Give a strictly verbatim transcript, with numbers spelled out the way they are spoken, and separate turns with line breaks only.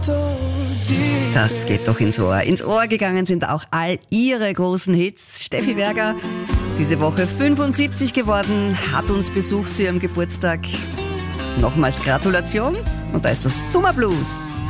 Das geht doch ins Ohr. Ins Ohr gegangen sind auch all ihre großen Hits. Steffi Berger, diese Woche fünfundsiebzig geworden, hat uns besucht zu ihrem Geburtstag. Nochmals Gratulation. Und da ist das Summer Blues.